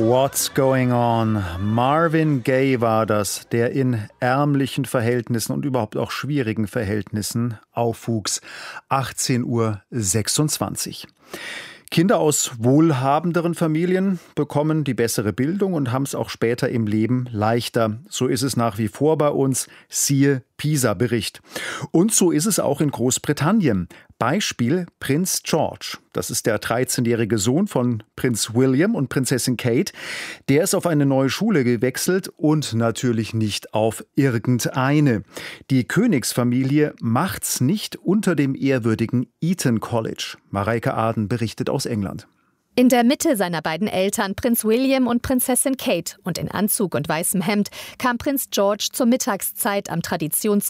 What's going on? Marvin Gaye war das, der in ärmlichen Verhältnissen und überhaupt auch schwierigen Verhältnissen aufwuchs. 18:26 Uhr. Kinder aus wohlhabenderen Familien bekommen die bessere Bildung und haben es auch später im Leben leichter. So ist es nach wie vor bei uns. Siehe PISA-Bericht. Und so ist es auch in Großbritannien. Beispiel Prinz George. Das ist der 13-jährige Sohn von Prinz William und Prinzessin Kate. Der ist auf eine neue Schule gewechselt und natürlich nicht auf irgendeine. Die Königsfamilie macht's nicht unter dem ehrwürdigen Eton College. Mareike Aden berichtet aus England. In der Mitte seiner beiden Eltern, Prinz William und Prinzessin Kate, und in Anzug und weißem Hemd, kam Prinz George zur Mittagszeit am